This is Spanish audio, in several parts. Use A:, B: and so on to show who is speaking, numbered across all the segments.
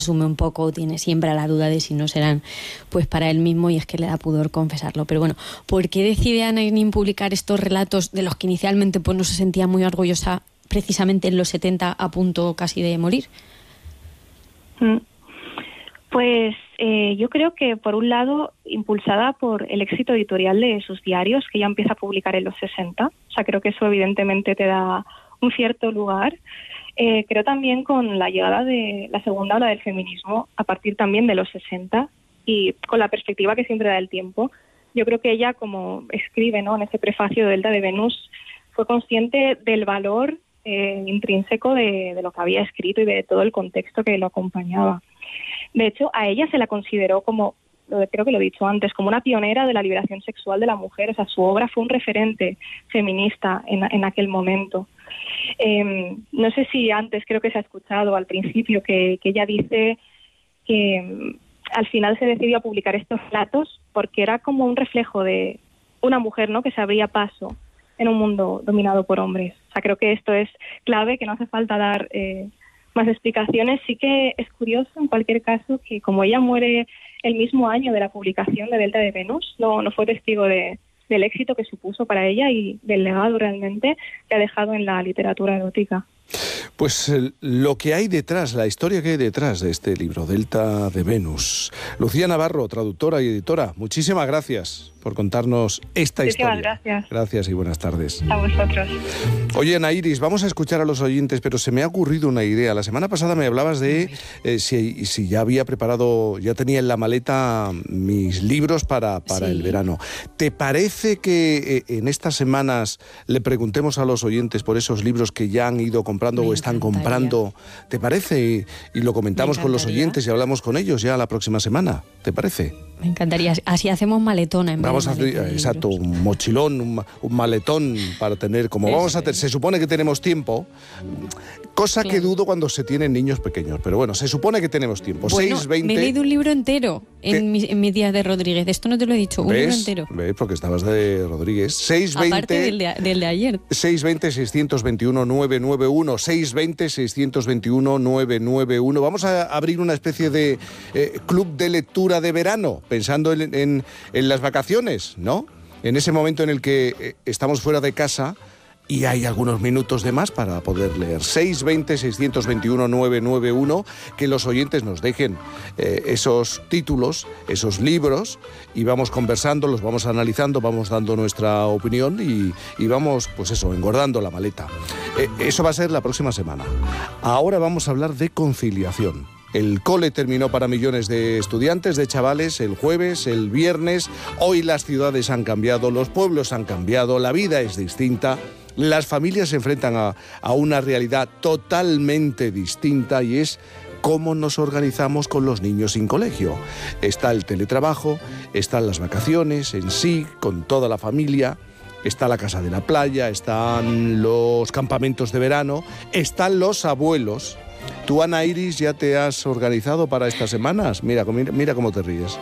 A: asume un poco, tiene siempre la duda de si no serán pues para él mismo, y es que le da pudor confesarlo. Pero bueno, ¿por qué decide Anna Nin publicar estos relatos de los que inicialmente pues no se sentía muy orgullosa, precisamente en los 70, a punto casi de morir?
B: Pues yo creo que, por un lado, impulsada por el éxito editorial de sus diarios, que ya empieza a publicar en los 60. O sea, creo que eso evidentemente te da un cierto lugar. Creo también con la llegada de la segunda ola del feminismo, a partir también de los 60, y con la perspectiva que siempre da el tiempo. Yo creo que ella, como escribe, ¿no?, en ese prefacio de Delta de Venus, fue consciente del valor intrínseco de lo que había escrito y de todo el contexto que lo acompañaba. De hecho, a ella se la consideró como, creo que lo he dicho antes, como una pionera de la liberación sexual de la mujer. O sea, su obra fue un referente feminista en aquel momento. No sé si antes, creo que se ha escuchado al principio que ella dice que al final se decidió a publicar estos relatos porque era como un reflejo de una mujer, ¿no?, que se abría paso en un mundo dominado por hombres. O sea, creo que esto es clave, que no hace falta dar más explicaciones. Sí que es curioso, en cualquier caso, que como ella muere el mismo año de la publicación de Delta de Venus, no fue testigo del éxito que supuso para ella y del legado realmente que ha dejado en la literatura erótica.
C: Pues lo que hay detrás, la historia que hay detrás de este libro, Delta de Venus. Lucía Navarro, traductora y editora, muchísimas gracias por contarnos esta historia.
B: Gracias.
C: Gracias y buenas tardes.
B: A vosotros.
C: Oye, Ana Iris, vamos a escuchar a los oyentes, pero se me ha ocurrido una idea. La semana pasada me hablabas de si ya había preparado, ya tenía en la maleta mis libros para el verano. ¿Te parece que en estas semanas le preguntemos a los oyentes por esos libros que ya han ido comprando o están comprando? ¿Te parece? Y lo comentamos con los oyentes y hablamos con ellos ya la próxima semana. ¿Te parece?
A: Me encantaría. Así hacemos maletona.
C: Vamos a hacer, exacto, un mochilón, un maletón para tener, como vamos a hacer, se supone que tenemos tiempo, cosa que dudo cuando se tienen niños pequeños, pero bueno, se supone que tenemos tiempo.
A: Bueno,
C: 6:20.
A: me he leído un libro entero en mis días de Rodríguez. Esto no te lo he dicho, un libro entero.
C: ¿Ves? Porque estabas de Rodríguez. 6:20.
A: Aparte del de ayer.
C: 620-621-991. 620-621-991. Vamos a abrir una especie de club de lectura de verano, pensando en las vacaciones, ¿no? En ese momento en el que estamos fuera de casa y hay algunos minutos de más para poder leer. 620-621-991, que los oyentes nos dejen esos títulos, esos libros, y vamos conversando, los vamos analizando, vamos dando nuestra opinión y vamos, pues eso, engordando la maleta. Eso va a ser la próxima semana. Ahora vamos a hablar de conciliación. El cole terminó para millones de estudiantes, de chavales, el jueves, el viernes. Hoy las ciudades han cambiado, los pueblos han cambiado, la vida es distinta. Las familias se enfrentan a una realidad totalmente distinta, y es cómo nos organizamos con los niños sin colegio. Está el teletrabajo, están las vacaciones en sí, con toda la familia. Está la casa de la playa, están los campamentos de verano, están los abuelos. ¿Tú, Ana Iris, ya te has organizado para estas semanas? Mira cómo te ríes.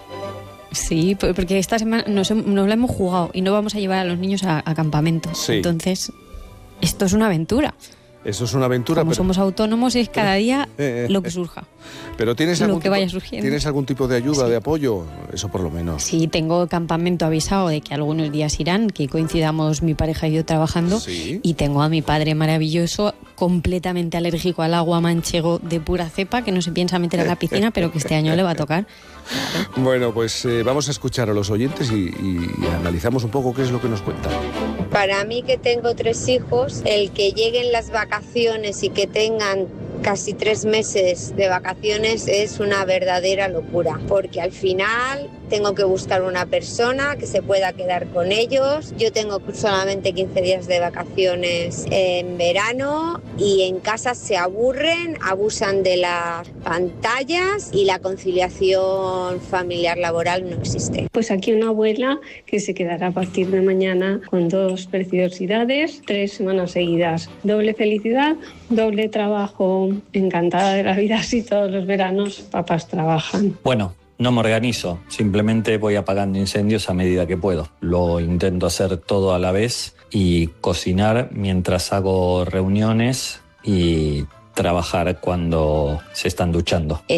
A: Sí, porque esta semana nos la hemos jugado y no vamos a llevar a los niños a campamentos. Sí. Entonces, esto es una aventura.
C: Eso es una aventura.
A: Como somos autónomos, es cada día lo que surja.
C: Pero ¿tienes algún tipo de ayuda,
A: sí,
C: de apoyo? Eso por lo menos.
A: Sí, tengo campamento avisado de que algunos días irán, que coincidamos mi pareja y yo trabajando. Sí. Y tengo a mi padre maravilloso, completamente alérgico al agua manchego de pura cepa, que no se piensa meter a la piscina, pero que este año le va a tocar. Claro.
C: Bueno, pues vamos a escuchar a los oyentes y analizamos un poco qué es lo que nos cuentan.
D: Para mí, que tengo 3 hijos, el que lleguen las vacaciones y que tengan casi 3 meses de vacaciones es una verdadera locura, porque al final tengo que buscar una persona que se pueda quedar con ellos. Yo tengo solamente 15 días de vacaciones en verano y en casa se aburren, abusan de las pantallas y la conciliación familiar laboral no existe.
E: Pues aquí una abuela que se quedará a partir de mañana con 2 preciosidades, 3 semanas seguidas. Doble felicidad, doble trabajo. Encantada de la vida, así todos los veranos papás trabajan.
F: Bueno, no me organizo, simplemente voy apagando incendios a medida que puedo. Lo intento hacer todo a la vez y cocinar mientras hago reuniones y trabajar cuando se están duchando.